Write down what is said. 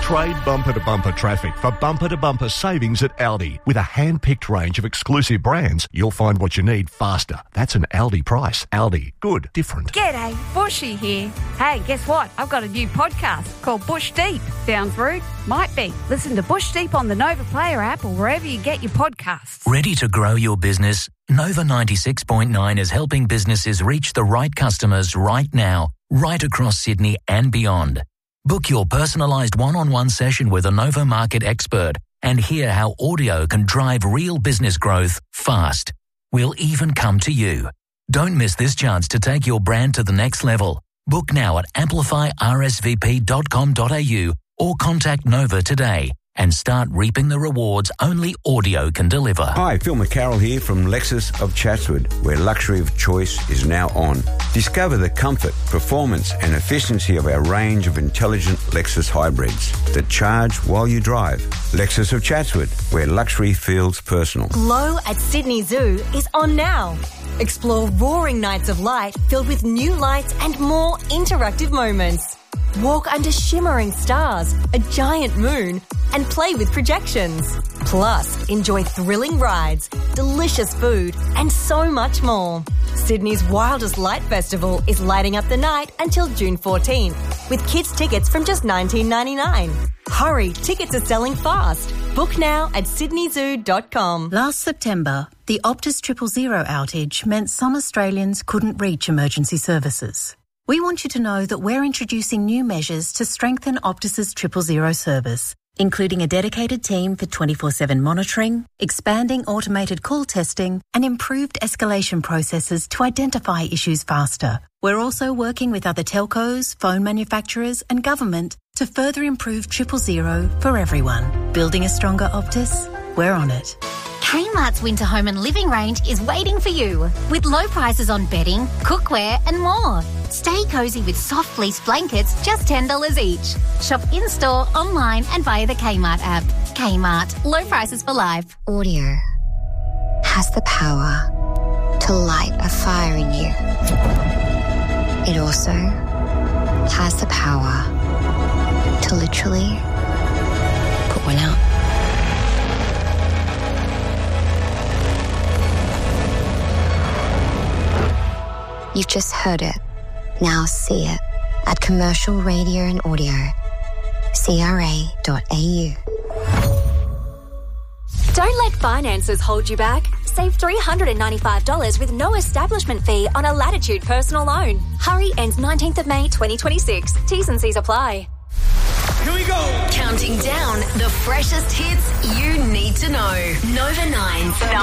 Trade bumper-to-bumper traffic for bumper-to-bumper savings at Aldi. With a hand-picked range of exclusive brands, you'll find what you need faster. That's an Aldi price. Aldi. Good. Different. G'day, Bushy here. Hey, guess what? I've got a new podcast called Bush Deep. Sounds rude? Might be. Listen to Bush Deep on the Nova Player app or wherever you get your podcasts. Ready to grow your business? Nova 96.9 is helping businesses reach the right customers right now, right across Sydney and beyond. Book your personalised one-on-one session with a Nova Market expert and hear how audio can drive real business growth fast. We'll even come to you. Don't miss this chance to take your brand to the next level. Book now at amplifyrsvp.com.au or contact Nova today and start reaping the rewards only audio can deliver. Hi, Phil McCarroll here from Lexus of Chatswood, where luxury of choice is now on. Discover the comfort, performance and efficiency of our range of intelligent Lexus hybrids that charge while you drive. Lexus of Chatswood, where luxury feels personal. Glow at Sydney Zoo is on now. Explore roaring nights of light filled with new lights and more interactive moments. Walk under shimmering stars, a giant moon, and play with projections. Plus, enjoy thrilling rides, delicious food, and so much more. Sydney's wildest light festival is lighting up the night until June 14th, with kids' tickets from just $19.99. Hurry, tickets are selling fast. Book now at sydneyzoo.com. Last September, the Optus 000 outage meant some Australians couldn't reach emergency services. We want you to know that we're introducing new measures to strengthen Optus's 000 service, including a dedicated team for 24/7 monitoring, expanding automated call testing, and improved escalation processes to identify issues faster. We're also working with other telcos, phone manufacturers, and government to further improve 000 for everyone. Building a stronger Optus? We're on it. Kmart's winter home and living range is waiting for you, with low prices on bedding, cookware and more. Stay cosy with soft fleece blankets, just $10 each. Shop in-store, online and via the Kmart app. Kmart, low prices for life. Audio has the power to light a fire in you. It also has the power to literally put one out. You've just heard it. Now see it at Commercial Radio and Audio. CRA.au. Don't let finances hold you back. Save $395 with no establishment fee on a Latitude personal loan. Hurry, ends 19th of May 2026. T's and C's apply. Here we go. Counting down the freshest hits you need to know. Nova 9.